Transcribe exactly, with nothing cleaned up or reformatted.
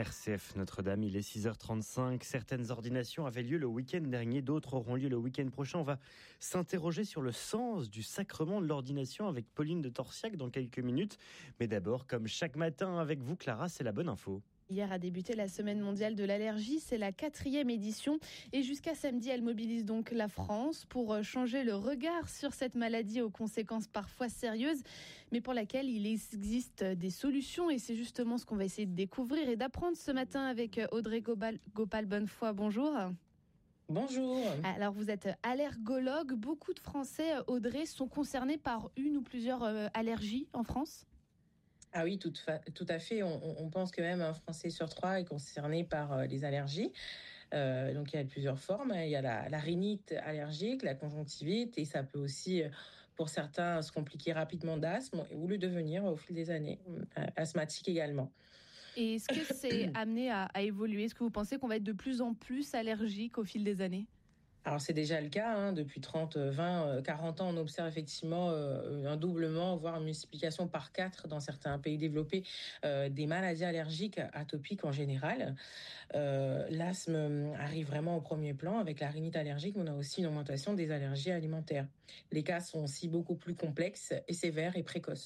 R C F Notre-Dame, il est six heures trente-cinq. Certaines ordinations avaient lieu le week-end dernier, d'autres auront lieu le week-end prochain. On va s'interroger sur le sens du sacrement de l'ordination avec Pauline de Torsiac dans quelques minutes. Mais d'abord, comme chaque matin avec vous, Clara, c'est la bonne info. Hier a débuté la semaine mondiale de l'allergie, c'est la quatrième édition et jusqu'à samedi, elle mobilise donc la France pour changer le regard sur cette maladie aux conséquences parfois sérieuses, mais pour laquelle il existe des solutions et c'est justement ce qu'on va essayer de découvrir et d'apprendre ce matin avec Audrey Gopal, Gopal Bonnefoy. Bonjour. Bonjour. Alors vous êtes allergologue, beaucoup de Français, Audrey, sont concernés par une ou plusieurs allergies en France ? Ah oui, tout, fa- tout à fait. On, on pense que même un Français sur trois est concerné par euh, les allergies. Euh, donc il y a plusieurs formes. Il y a la, la rhinite allergique, la conjonctivite, et ça peut aussi, pour certains, se compliquer rapidement d'asthme ou le devenir au fil des années, euh, asthmatique également. Et est-ce que c'est amené à, à évoluer ? Est-ce que vous pensez qu'on va être de plus en plus allergique au fil des années ? Alors c'est déjà le cas, hein, depuis trente, vingt, quarante ans, on observe effectivement euh, un doublement, voire une multiplication par quatre dans certains pays développés euh, des maladies allergiques atopiques en général. Euh, l'asthme arrive vraiment au premier plan avec la rhinite allergique, mais on a aussi une augmentation des allergies alimentaires. Les cas sont aussi beaucoup plus complexes et sévères et précoces.